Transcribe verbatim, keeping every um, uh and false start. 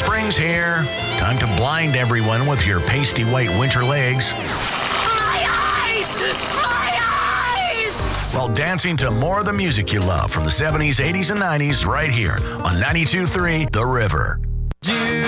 Spring's here. Time to blind everyone with your pasty white winter legs. My eyes! My eyes! While dancing to more of the music you love from the seventies, eighties, and nineties right here on ninety-two point three The River.